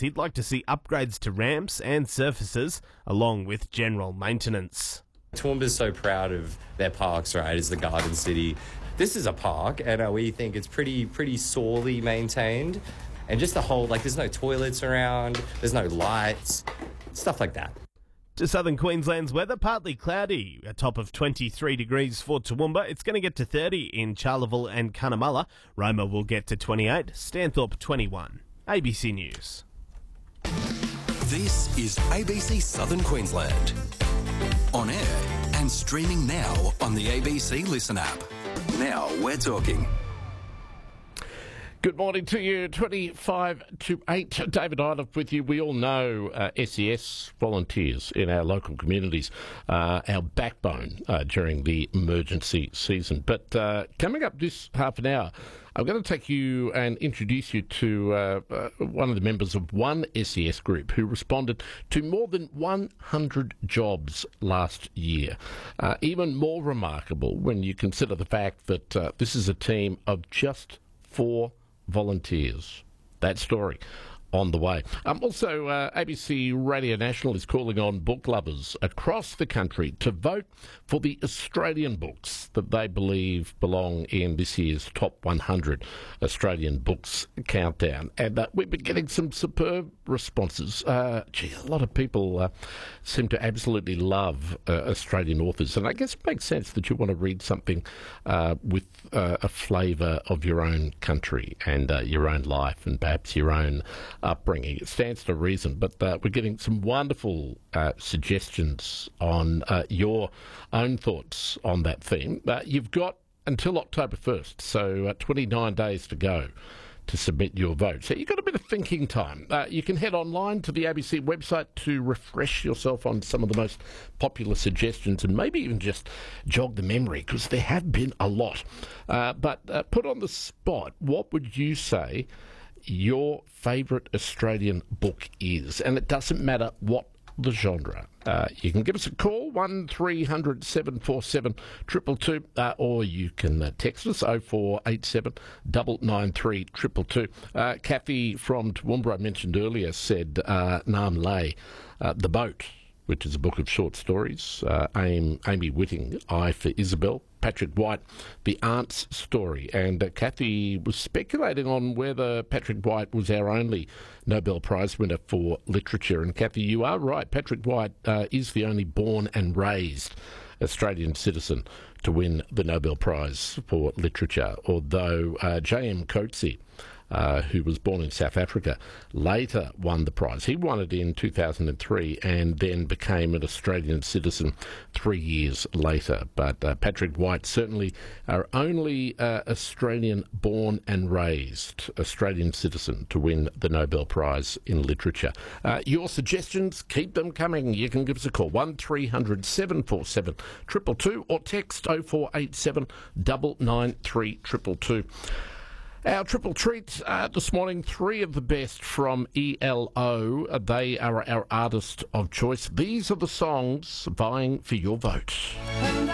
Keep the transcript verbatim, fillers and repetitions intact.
he'd like to see upgrades to ramps and surfaces, along with general maintenance. Toowoomba's so proud of their parks, right, as the Garden City. This is a park, and uh, we think it's pretty pretty sorely maintained. And just the whole, like, there's no toilets around, there's no lights, stuff like that. To southern Queensland's weather, partly cloudy, a top of twenty-three degrees for Toowoomba. It's going to get to thirty in Charleville and Cunnamulla. Roma will get to twenty-eight, Stanthorpe twenty-one. A B C News. This is A B C Southern Queensland. On air and streaming now on the A B C Listen app. Now we're talking. Good morning to you, twenty-five to eight. David Idle with you. We all know uh, S E S volunteers in our local communities, uh, our backbone uh, during the emergency season. But uh, coming up this half an hour, I'm going to take you and introduce you to uh, uh, one of the members of one S E S group who responded to more than one hundred jobs last year. Uh, even more remarkable when you consider the fact that uh, this is a team of just four volunteers. That story on the way. Um, also, uh, A B C Radio National is calling on book lovers across the country to vote for the Australian books that they believe belong in this year's top one hundred Australian books countdown. And uh, we've been getting some superb responses. Uh, gee, a lot of people uh, seem to absolutely love uh, Australian authors. And I guess it makes sense that you want to read something uh, with uh, a flavour of your own country and uh, your own life and perhaps your own upbringing. It stands to reason, but uh, we're getting some wonderful uh, suggestions on uh, your own thoughts on that theme. Uh, you've got until October first, so uh, twenty-nine days to go to submit your vote. So you've got a bit of thinking time. Uh, you can head online to the A B C website to refresh yourself on some of the most popular suggestions and maybe even just jog the memory, because there have been a lot. Uh, but uh, put on the spot, what would you say your favourite Australian book is? And it doesn't matter what the genre. Uh, you can give us a call, one three hundred seven four seven two two two, uh, or you can uh, text us, oh four eight seven nine nine three two two two. Uh, Kathy from Toowoomba, I mentioned earlier, said uh, Nam Lay, uh, The Boat, which is a book of short stories. Uh, Amy, Amy Whitting, I for Isabel. Patrick White, The Aunt's Story. And uh, Kathy was speculating on whether Patrick White was our only Nobel Prize winner for literature. And Kathy, you are right. Patrick White uh, is the only born and raised Australian citizen to win the Nobel Prize for literature, although uh, J M Coetzee, Uh, who was born in South Africa, later won the prize. He won it in two thousand three and then became an Australian citizen three years later. But uh, Patrick White, certainly our only uh, Australian-born and raised Australian citizen to win the Nobel Prize in Literature. Uh, your suggestions, keep them coming. You can give us a call, one three hundred seven four seven two two two, or text oh four eight seven nine nine three two two two. Our triple treat uh, this morning, three of the best from E L O. Uh, they are our artist of choice. These are the songs vying for your vote.